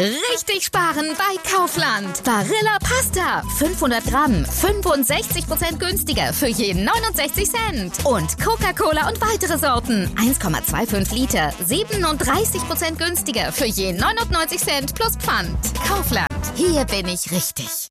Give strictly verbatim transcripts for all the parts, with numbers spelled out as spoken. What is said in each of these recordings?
Richtig sparen bei Kaufland. Barilla Pasta, fünfhundert Gramm, fünfundsechzig Prozent günstiger für jeden neunundsechzig Cent. Und Coca-Cola und weitere Sorten, eins Komma fünfundzwanzig Liter, siebenunddreißig Prozent günstiger für jeden neunundneunzig Cent plus Pfand. Kaufland, hier bin ich richtig.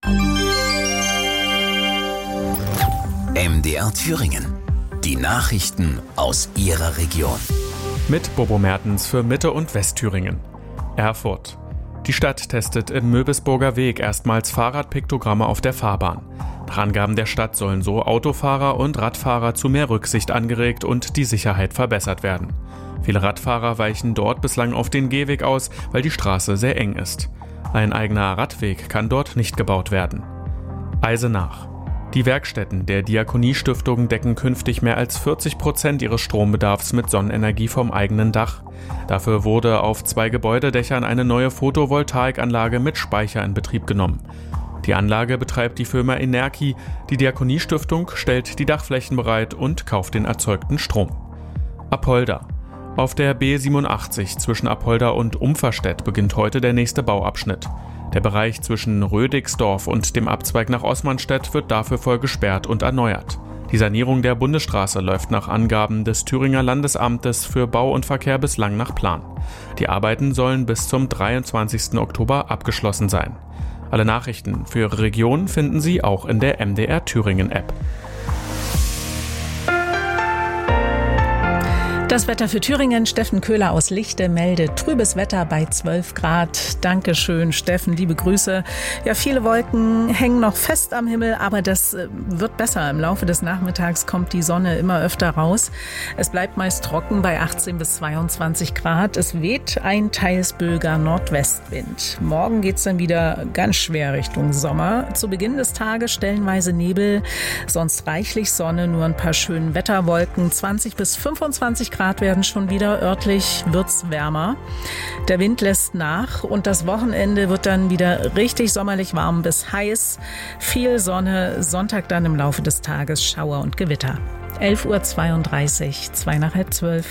M D R Thüringen. Die Nachrichten aus Ihrer Region. Mit Bobo Mertens für Mitte- und Westthüringen. Erfurt. Die Stadt testet im Möbisburger Weg erstmals Fahrradpiktogramme auf der Fahrbahn. Nach Angaben der Stadt sollen so Autofahrer und Radfahrer zu mehr Rücksicht angeregt und die Sicherheit verbessert werden. Viele Radfahrer weichen dort bislang auf den Gehweg aus, weil die Straße sehr eng ist. Ein eigener Radweg kann dort nicht gebaut werden. Eisenach. Die Werkstätten der Diakoniestiftung decken künftig mehr als vierzig Prozent ihres Strombedarfs mit Sonnenenergie vom eigenen Dach. Dafür wurde auf zwei Gebäudedächern eine neue Photovoltaikanlage mit Speicher in Betrieb genommen. Die Anlage betreibt die Firma Enerki, die Diakoniestiftung stellt die Dachflächen bereit und kauft den erzeugten Strom. Apolda. Auf der B siebenundachtzig zwischen Apolda und Umferstedt beginnt heute der nächste Bauabschnitt. Der Bereich zwischen Rödigsdorf und dem Abzweig nach Osmanstedt wird dafür voll gesperrt und erneuert. Die Sanierung der Bundesstraße läuft nach Angaben des Thüringer Landesamtes für Bau und Verkehr bislang nach Plan. Die Arbeiten sollen bis zum dreiundzwanzigsten Oktober abgeschlossen sein. Alle Nachrichten für Ihre Region finden Sie auch in der M D R Thüringen App. Das Wetter für Thüringen. Steffen Köhler aus Lichte meldet trübes Wetter bei zwölf Grad. Dankeschön, Steffen, liebe Grüße. Ja, viele Wolken hängen noch fest am Himmel, aber das wird besser. Im Laufe des Nachmittags kommt die Sonne immer öfter raus. Es bleibt meist trocken bei achtzehn bis zweiundzwanzig Grad. Es weht ein teils böiger Nordwestwind. Morgen geht's dann wieder ganz schwer Richtung Sommer. Zu Beginn des Tages stellenweise Nebel, sonst reichlich Sonne, nur ein paar schöne Wetterwolken. zwanzig bis fünfundzwanzig Grad werden schon wieder, örtlich wird's wärmer. Der Wind lässt nach und das Wochenende wird dann wieder richtig sommerlich warm bis heiß. Viel Sonne, Sonntag dann im Laufe des Tages Schauer und Gewitter. elf Uhr zweiunddreißig, zwei nach halb zwölf.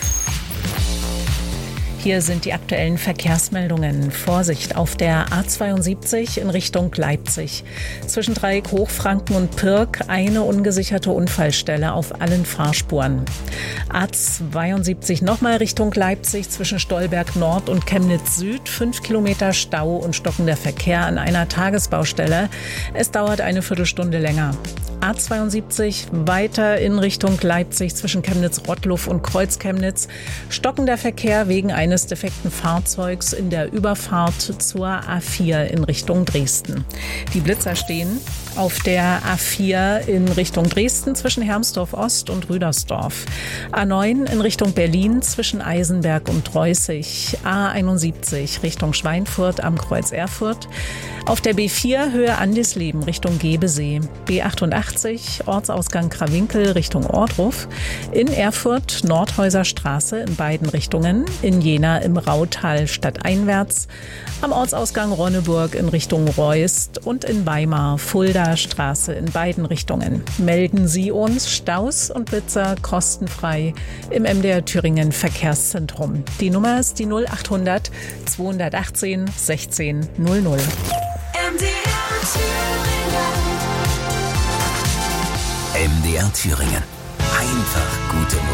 Hier sind die aktuellen Verkehrsmeldungen. Vorsicht auf der A zweiundsiebzig in Richtung Leipzig. Zwischen Dreieck Hochfranken und Pirk eine ungesicherte Unfallstelle auf allen Fahrspuren. A zweiundsiebzig nochmal Richtung Leipzig zwischen Stolberg Nord und Chemnitz Süd. Fünf Kilometer Stau und stockender Verkehr an einer Tagesbaustelle. Es dauert eine Viertelstunde länger. A zweiundsiebzig weiter in Richtung Leipzig zwischen Chemnitz-Rottluff und Kreuz-Chemnitz. Stockender Verkehr wegen eines defekten Fahrzeugs in der Überfahrt zur A vier in Richtung Dresden. Die Blitzer stehen auf der A vier in Richtung Dresden zwischen Hermsdorf Ost und Rüdersdorf. A neun in Richtung Berlin zwischen Eisenberg und Dreußig. A einundsiebzig Richtung Schweinfurt am Kreuz Erfurt. Auf der B vier Höhe Andisleben Richtung Gebesee. B achtundachtzig Ortsausgang Krawinkel Richtung Ohrdruf. In Erfurt Nordhäuser Straße in beiden Richtungen. In Jena im Rautal stadteinwärts. Am Ortsausgang Ronneburg in Richtung Reust und in Weimar Fulda Straße in beiden Richtungen. Melden Sie uns Staus und Blitzer kostenfrei im M D R Thüringen Verkehrszentrum. Die Nummer ist die null achthundert zweihundertachtzehn sechzehn null null. M D R Thüringen. M D R Thüringen. Einfach gute Musik.